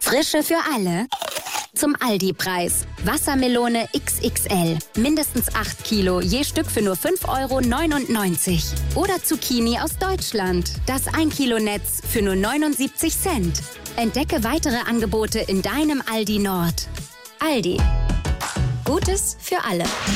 Frische für alle. Zum Aldi-Preis. Wassermelone XXL. Mindestens 8 Kilo, je Stück für nur 5,99 €. Oder Zucchini aus Deutschland. Das 1 Kilo Netz für nur 79 Cent. Entdecke weitere Angebote in deinem Aldi Nord. Aldi. Gutes für alle.